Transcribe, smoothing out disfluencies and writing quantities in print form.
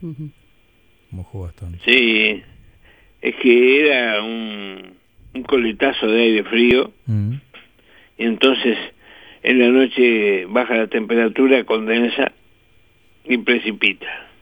Mojó bastante. Sí, es que era un coletazo de aire frío, y entonces en la noche baja la temperatura, condensa y precipita.